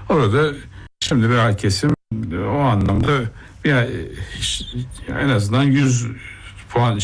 Orada şimdi reel kesim o anlamda en azından 100 puan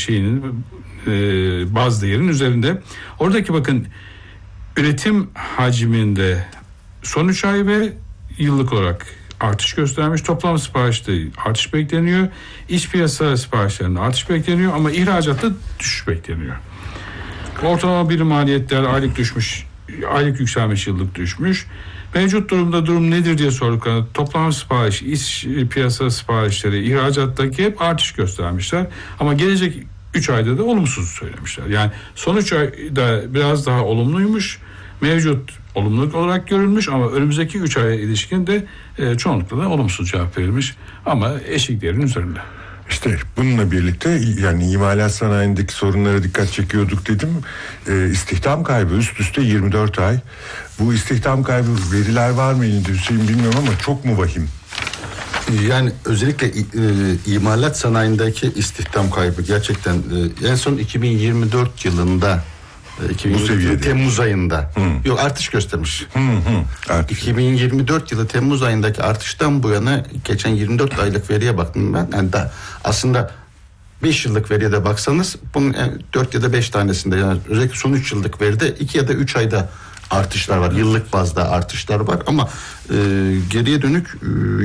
baz değerinin üzerinde. Oradaki bakın üretim hacminde son 3 ay ve yıllık olarak artış göstermiş. Toplam siparişte artış bekleniyor. İç piyasa siparişlerinde artış bekleniyor ama ihracatta düşüş bekleniyor. Ortalama birim maliyetler aylık düşmüş, aylık yükselmiş, yıllık düşmüş. Mevcut durumda durum nedir diye sorduklarında toplam sipariş, iç piyasa siparişleri, ihracattaki hep artış göstermişler. Ama gelecek 3 ayda da olumsuz söylemişler. Yani son 3 ayda biraz daha olumluymuş. Mevcut olumluluk olarak görülmüş ama önümüzdeki 3 aya ilişkin de çoğunlukla da olumsuz cevap verilmiş. Ama eşik değerinin üzerinde. İşte bununla birlikte yani imalat sanayindeki sorunlara dikkat çekiyorduk dedim. İstihdam kaybı üst üste 24 ay. Bu istihdam kaybı veriler var mı elinde Hüseyin bilmiyorum ama çok mu vahim? Yani özellikle imalat sanayindeki istihdam kaybı gerçekten en son 2024 yılında 2024 Temmuz ayında yok artış göstermiş. Artış. 2024 yılı Temmuz ayındaki artıştan bu yana geçen 24 aylık veriye baktım ben. Yani aslında 5 yıllık veriye de baksanız bunun 4 ya da 5 tanesinde yani özellikle son 3 yıllık veride 2 ya da 3 ayda artışlar var. Yıllık bazda artışlar var ama geriye dönük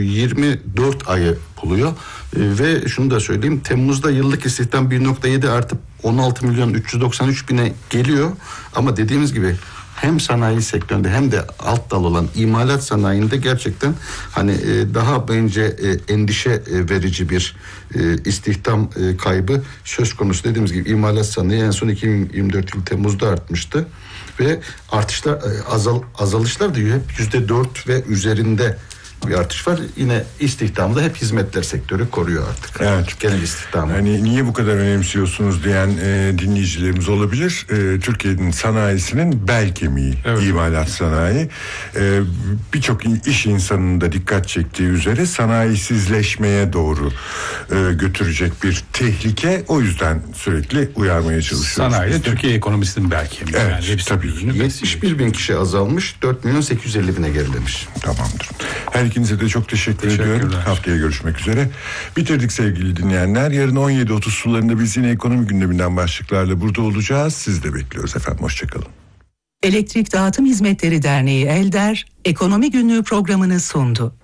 24 ayı buluyor. Ve şunu da söyleyeyim, Temmuz'da yıllık istihdam 1.7 artıp 16 milyon 393 bine geliyor. Ama dediğimiz gibi hem sanayi sektöründe hem de alt dal olan imalat sanayinde gerçekten hani daha bence endişe verici bir istihdam kaybı söz konusu. Dediğimiz gibi imalat sanayi en son 2024 yıl Temmuz'da artmıştı. Ve artışlar azalışlar da hep %4 ve üzerinde bir artış var. Yine istihdamda hep hizmetler sektörü koruyor artık. Evet. Genel istihdamı. Hani niye bu kadar önemsiyorsunuz diyen dinleyicilerimiz olabilir. Türkiye'nin sanayisinin bel kemiği, evet. İmalat sanayi. Birçok iş insanının da dikkat çektiği üzere sanayisizleşmeye doğru götürecek bir tehlike. O yüzden sürekli uyarmaya çalışıyoruz. Sanayi Türkiye ekonomisinin bel kemiği. Evet, yani tabii. 71 bin kişi azalmış, 4 milyon 850 bine gerilemiş. Tamamdır. Her ikinize de çok teşekkür ediyorum. Haftaya görüşmek üzere. Bitirdik sevgili dinleyenler. Yarın 17.30 sularında biz yine ekonomi gündeminden başlıklarla burada olacağız. Siz de bekliyoruz efendim. Hoşçakalın. Elektrik Dağıtım Hizmetleri Derneği ELDER, Ekonomi Günlüğü programını sundu.